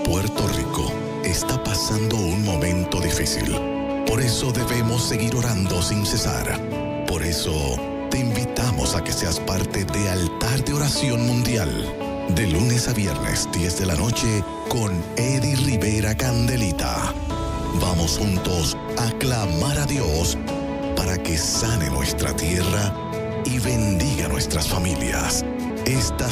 Puerto Rico está pasando un momento difícil. Por eso debemos seguir orando sin cesar. Por eso te invitamos a que seas parte de Altar de Oración Mundial. De lunes a viernes, 10 de la noche, con Eddie Rivera Candelita. Vamos juntos a clamar a Dios para que sane nuestra tierra y bendiga nuestras familias. Esta